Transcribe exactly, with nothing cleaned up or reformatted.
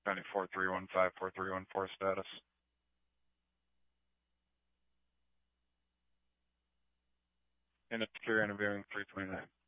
pending four three one five, four three one four status. And it's secure interviewing three twenty-nine.